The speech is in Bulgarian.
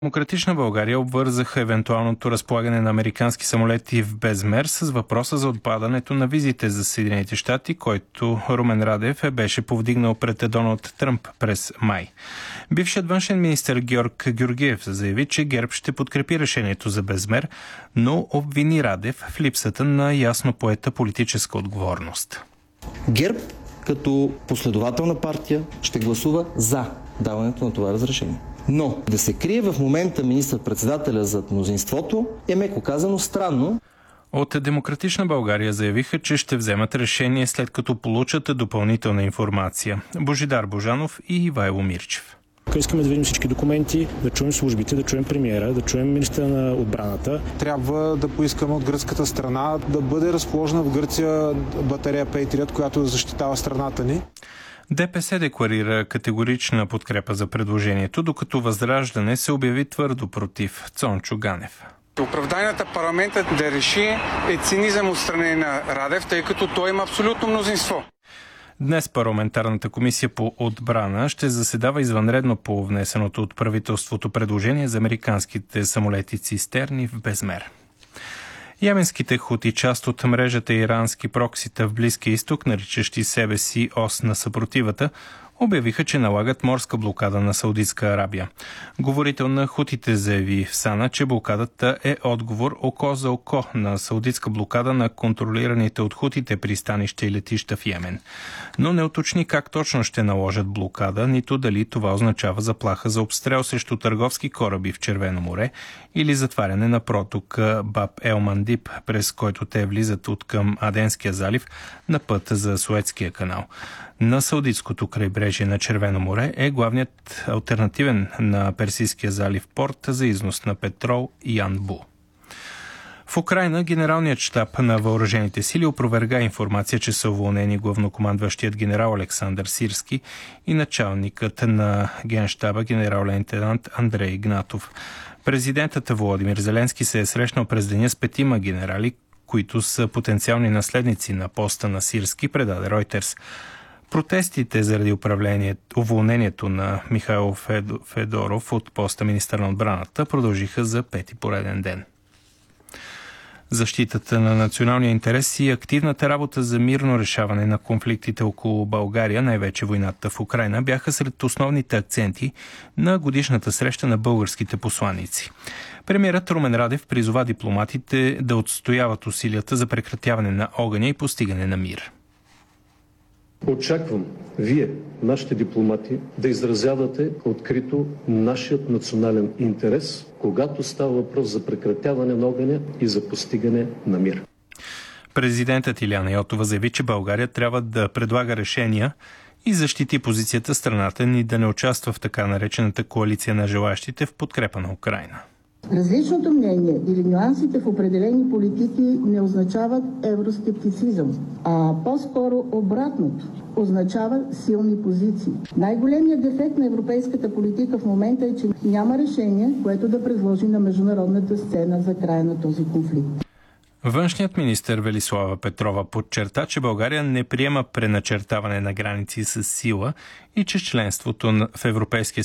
Демократична България обвързаха евентуалното разполагане на американски самолети в Безмер с въпроса за отпадането на визите за Съединените щати, който Румен Радев беше повдигнал пред Доналд Тръмп през май. Бившият външен министър Георг Георгиев заяви, че ГЕРБ ще подкрепи решението за Безмер, но обвини Радев в липсата на ясно поета политическа отговорност. ГЕРБ като последователна партия ще гласува за даването на това разрешение. Но да се крие в момента министър-председателя зад мнозинството е, меко казано, странно. От Демократична България заявиха, че ще вземат решение след като получат допълнителна информация. Божидар Божанов и Ивайло Мирчев. Искаме да видим всички документи, да чуем службите, да чуем премиера, да чуем министъра на отбраната. Трябва да поискаме от гръцката страна да бъде разположена в Гърция батерия Patriot, която защитава страната ни. ДПС декларира категорична подкрепа за предложението, докато Възраждане се обяви твърдо против. Цончо Ганев. Оправданията парламентът да реши е цинизъм от страна на Радев, тъй като той има абсолютно мнозинство. Днес парламентарната комисия по отбрана ще заседава извънредно по внесеното от правителството предложение за американските самолети цистерни в Безмер. Йеменските хути, част от мрежата ирански проксита в Близкия изток, наричащи себе си ос на съпротивата, обявиха, че налагат морска блокада на Саудитска Арабия. Говорител на хутите заяви в Сана, че блокадата е отговор око за око на саудитска блокада на контролираните от хутите пристанища и летища в Йемен. Но не уточни как точно ще наложат блокада, нито дали това означава заплаха за обстрел срещу търговски кораби в Червено море или затваряне на протока Баб ел Мандиб, през който те влизат от към Аденския залив на път за Суецкия канал. На Саудитското крайбрежие на Червено море е главният алтернативен на Персийския залив порт за износ на петрол Янбу. В Украйна генералният щаб на въоръжените сили опроверга информация, че са уволнени главнокомандващият генерал Александър Сирски и началникът на генщаба генерал-лейтенант Андрей Игнатов. Президентът Володимир Зеленски се е срещнал през деня с 5 генерали, които са потенциални наследници на поста на Сирски, предаде Ройтерс. Протестите заради уволнението на Михайло Федоров от поста министър на отбраната продължиха за 5-ти пореден ден. Защитата на националния интерес и активната работа за мирно решаване на конфликтите около България, най-вече войната в Украйна, бяха сред основните акценти на годишната среща на българските посланици. Премиерът Румен Радев призова дипломатите да отстояват усилията за прекратяване на огъня и постигане на мир. Очаквам вие, нашите дипломати, да изразявате открито нашият национален интерес, когато става въпрос за прекратяване на огъня и за постигане на мир. Президентът Илияна Йотова заяви, че България трябва да предлага решения и защити позицията страната ни да не участва в така наречената коалиция на желащите в подкрепа на Украйна. Различното мнение или нюансите в определени политики не означават евроскептицизъм, а по-скоро обратното означава силни позиции. Най-големият дефект на европейската политика в момента е, че няма решение, което да предложи на международната сцена за края на този конфликт. Външният министър Велислава Петрова подчерта, че България не приема преначертаване на граници с сила и че членството в Европейския